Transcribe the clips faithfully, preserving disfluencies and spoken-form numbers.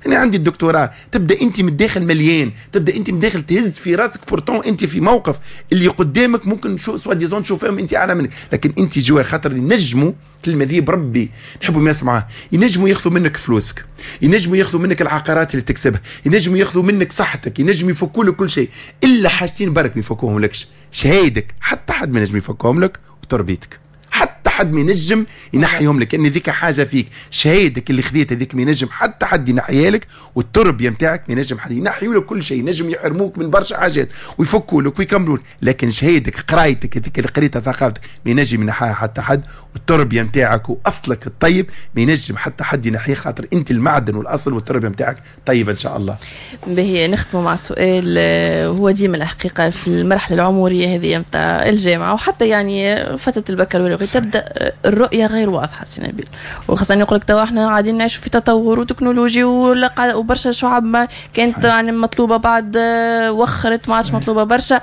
انا عندي الدكتوراه. تبدا انت من الداخل مليان، تبدا انت من الداخل تهز في راسك، بورتون انت في موقف اللي قدامك ممكن شو سوا ديزون تشوفهم انت اعلى منك، لكن انت جوا خاطر ينجموا كلمه ذي بربي نحبوا ما يسمعها، ينجموا ياخذوا منك فلوسك، ينجموا ياخذوا منك العقارات اللي تكسبها، ينجموا ياخذوا منك صحتك، ينجموا يفكوا لك كل شيء، الا حاجتين برك ما يفكوهم لكش، شهايدك حتى حد ما ينجم يفكهم لك، وتربيتك حتى حد ما ينجم ينحيهم لك، ان ذيك حاجه فيك، شهادك اللي خذيتها ذيك ما ينجم حتى حد ينحيها لك، والتربيه نتاعك ما ينجم حد ينحيوا لك كل شيء، ينجم يحرموك من برشا حاجات ويفكوا لك ويكملوا لك، لكن شهادك قرايتك هذيك اللي قريتها ثقافتك ما ينجم ينحيها حتى حد، والتربيه نتاعك واصلك الطيب ما ينجم حتى حد ينحيه، خاطر انت المعدن والاصل، والتربيه نتاعك طيبه ان شاء الله. به نختموا مع سؤال هو ديما الحقيقه في المرحله العمريه هذه نتاع الجامعه وحتى يعني فتره البكالوريا تبدا الرؤيه غير واضحه سي نبيل، وخاصه يقول لك توا احنا قاعدين نعيشوا في تطور وتكنولوجي وبرشا شعب ما كانت يعني مطلوبه بعد وخرت ما عادش مطلوبه برشا.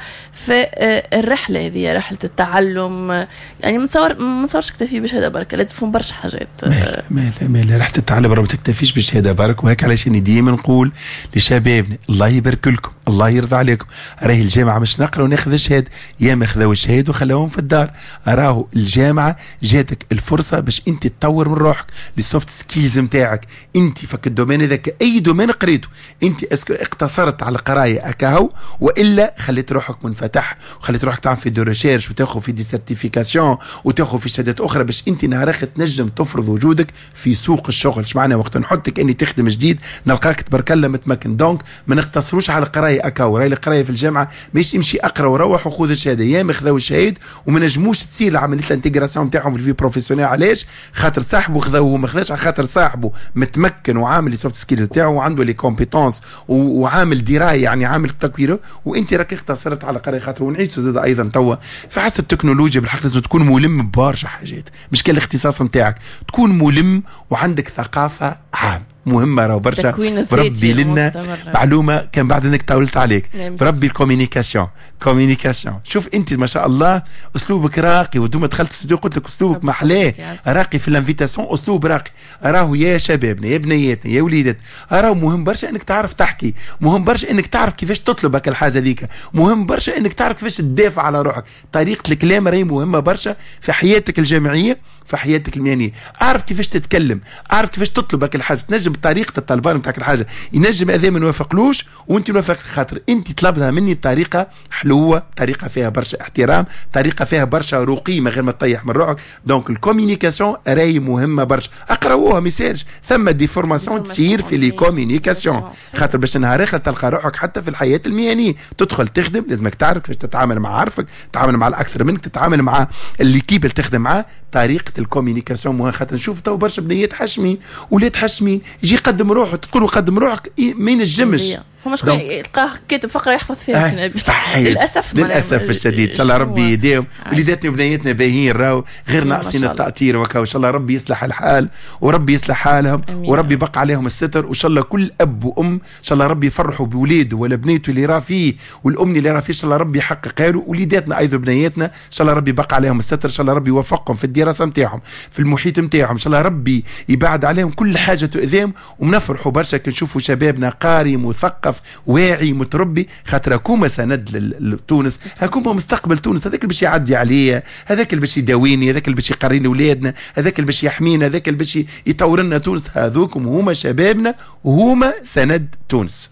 فالرحله هذه رحله التعلم يعني متصور ما نتصورش تكتفي بشهاده برك، لازم تفهم برشا حاجات. مالا مالا مالا رحله التعلم ما تكتفيش بالشهاده برك، وهيك علاش اني ديما نقول لشبابنا الله يبارك لكم الله يرضى عليكم، راهي الجامعه مش نقرا وناخذ الشهاده، يا ما خذوا الشهاده وخلوهم في الدار، راهو الجامعه جاتك الفرصه باش انت تطور من روحك، السوفت سكيلز نتاعك انت فك الدومين هذاك، اي دومين قريته انت اسكو اقتصرت على القرايه اكاهو، والا خليت روحك منفتح وخليت روحك تعمل في دو ريشيرش وتاخذ في دي سيرتيفيكاسيون وتاخذ في شهادات اخرى باش انت نهار اخر تنجم تفرض وجودك في سوق الشغل. اش معنى وقت نحطك اني تخدم جديد نلقاك تبارك الله متمكن. دونك ما نقتصروش على القرايه اكاهو، راهي القرايه في الجامعه مش امشي اقرا وروح وخذ الشهاده، يا ما خذوا الشهاده وما نجموش تصير عمليه الانتجراسيون نتاعهم في الفي بروفيسيونيل. علاش؟ خاطر صاحبه خذوه ما خذاش، على خاطر صاحبه متمكن وعامل لي سوفت سكيلز نتاعو وعنده لي كومبيتونس وعامل درايه يعني عامل تكويره، وانت راك اختصرت على قرايه. خاطر ونعيش زاد ايضا توا في عصر التكنولوجيا بالحق لازم تكون ملم ببرشا حاجات، مش كان الاختصاص نتاعك تكون ملم وعندك ثقافه عام مهمه. راه برشا بربي لنا معلومه كان بعد انك طولت عليك، بربي الكوميونيكاسيون كوميونيكاسيون. شوف انت ما شاء الله اسلوبك راقي، ودوما دخلت الاستوديو قلت لك اسلوبك محلاه راقي في الانفيتاسيون، اسلوب راقي. راهو يا شبابنا يا بنياتنا يا وليدات، راهو مهم برشا انك تعرف تحكي، مهم برشا انك تعرف كيفاش تطلبك الحاجه ذيك، مهم برشا انك تعرف كيفاش تدافع على روحك. طريقه الكلام راهي مهمه برشا في حياتك الجامعيه في حياتك المهنيه. اعرف كيفاش تتكلم، اعرف كيفاش تطلبك الحاجه، تنجم بطريقه الطلبان نتاعك الحاجه، ينجم هذا ما يوافقلوش وانت موافق، خاطر انت طلبها مني بطريقه حلوه، طريقه فيها برشا احترام، طريقه فيها برشا رقي من غير ما تطيح من روحك. دونك الكوميونيكاسيون راهي مهمه برشا، اقراوها ميساج، ثم دي فورماسيون تصير في لي كوميونيكاسيون، خاطر باش نهار اخر تلقى روحك حتى في الحياه المهنيه تدخل تخدم لازمك تعرف كيفاش تتعامل مع عارفك، تتعامل مع الاكثر منك، تتعامل مع الليكيب اللي تخدم معاه. طريقه الكوميونيكاسيون مهمه، خاطر نشوف تو برشا بنيات حاشمين ولاد حاشمين، يجي يقدم روحه تقول قدم روحك ما ينجمش، فما شكون يلقاه كاتب فقره يحفظ فيها سي نبيل. للاسف للاسف الشديد. ان شاء الله ربي يهديهم، وليداتنا وبنياتنا باهيين راهو غير ناقصين التأطير وكا، وان شاء الله ربي يصلح الحال وربي يصلح حالهم وربي يبقى عليهم الستر، وان شاء الله كل اب وام ان شاء الله ربي يفرحوا بولاده ولا بنيته اللي راه فيه، والام اللي راه فيه ان شاء الله ربي يحقق له، وليداتنا ايضا بنياتنا ان شاء الله ربي يبقى عليهم الستر، ان شاء الله ربي يوفقهم في الدراسه نتاعهم في المحيط نتاعهم، ان شاء الله ربي يبعد عليهم كل حاجه تؤذيهم. ونفرحوا برشا كي نشوفوا شبابنا قاري مثقف واعي متربي، خاطر هكوما سند لتونس، هكوما مستقبل تونس، هذاك اللي باش يعدي عليا، هذاك اللي باش يداويني، هذاك اللي باش يقريني ولادنا، هذاك اللي باش يحمينا، هذاك اللي باش يطور لنا تونس. هذوكم هما شبابنا وهما سند تونس.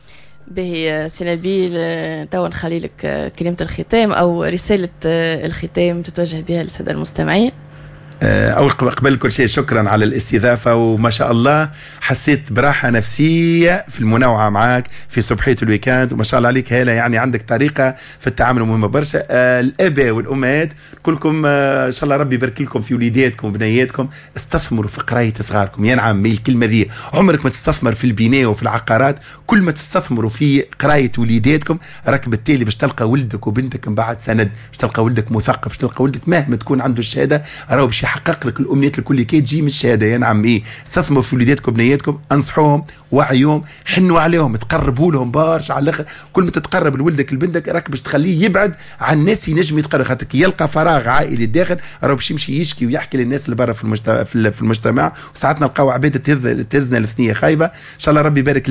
به سي نبيل توا نخلي لك كلمه الختام او رساله الختام تتوجه بها للساده المستمعين. أول قبل كل شيء شكرا على الاستضافة، وما شاء الله حسيت براحة نفسية في المناوعة معاك في صبحية الويكاند، وما شاء الله عليك هلا يعني عندك طريقة في التعامل مهمة برشا. الآباء والأمهات كلكم إن شاء الله ربي يبارك لكم في وليداتكم وبنياتكم، استثمروا في قراية صغاركم. ينعم الكلمة ذي، عمرك ما تستثمر في البناء وفي العقارات، كل ما تستثمروا في قراية وليداتكم راك بالتالي باش تلقى ولدك وبنتك من بعد سند، باش تلقى ولدك مثقف، باش تلقى ولدك مهما تكون عنده الشهادة راهو باش يحقق لك الامنيات الكل كي تجي من الشهاده. يا نعم ايه، استثمروا في وليداتكم وبنياتكم، انصحوهم، وعيهم، حنوا عليهم، تقربوا لهم برشا على الاخر. كل ما تتقرب لولدك لبنتك راك باش تخليه يبعد عن الناس ينجم يتقرب، خاطر يلقى فراغ عائلي داخل راهو باش يمشي يشكي ويحكي للناس اللي برا في المجتمع في المجتمع وساعات نلقاو عباد تهزنا الثنيه خايبه. ان شاء الله ربي يبارك